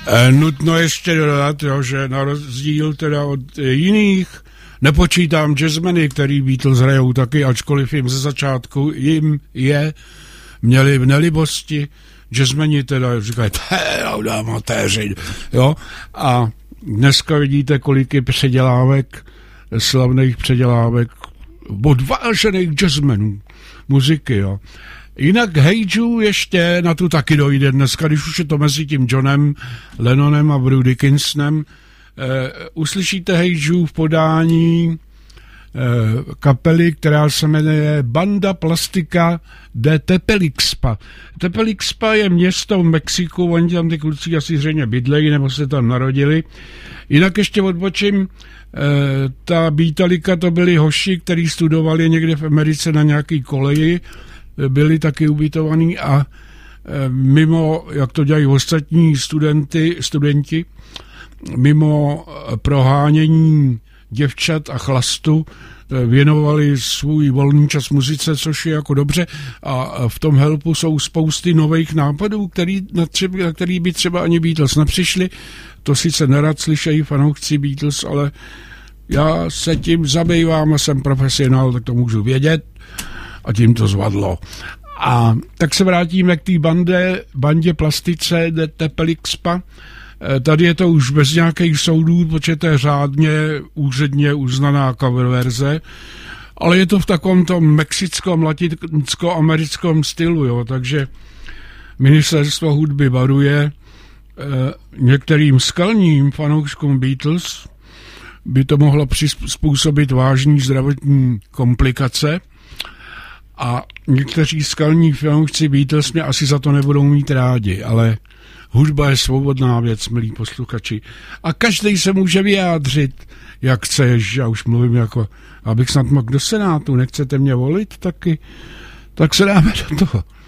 Nutno ještě dodat, jo, že na rozdíl teda od jiných, nepočítám jazzmeny, který Beatles hrajou taky, ačkoliv jim ze začátku měli v nelibosti. Jazzmeni teda říkají, amatéři, jo, a dneska vidíte, kolik je předělávek, slavných předělávek, odvážených jazzmenů, muziky, jo. Jinak Hey Jude ještě na tu taky dojde dneska, když už je to mezi tím Johnem Lennonem a Bruce Dickinsonem. Uslyšíte Hey Jude v podání kapely, která se jmenuje Banda Plastica de Tepelixpa. Tepelixpa je město v Mexiku, oni tam ty kluci asi zřejmě bydlejí, nebo se tam narodili. Jinak ještě odbočím, ta Beatalika to byli hoši, kteří studovali někde v Americe na nějaký koleji, byli taky ubytovaní a mimo, jak to dělají ostatní studenti, mimo prohánění děvčat a chlastu, věnovali svůj volný čas muzice, což je jako dobře, a v tom helpu jsou spousty nových nápadů, který by třeba ani Beatles nepřišli. To sice nerad slyšejí fanoušci Beatles, ale já se tím zabývám a jsem profesionál, tak to můžu vědět a tím to zvadlo. A tak se vrátíme k té bandě Plastice de Tepelixpa. Tady je to už bez nějakých soudů, protože to je řádně úředně uznaná cover verze, ale je to v takovém tom mexickom, latinsko-americkém stylu, jo, takže ministerstvo hudby varuje některým skalním fanouškům Beatles by to mohlo způsobit vážný zdravotní komplikace a někteří skalní fanoušci Beatles mě asi za to nebudou mít rádi, ale hudba je svobodná věc, milí posluchači. A každý se může vyjádřit, jak chceš. Já už mluvím abych snad mohl do Senátu. Nechcete mě volit taky? Tak se dáme do toho.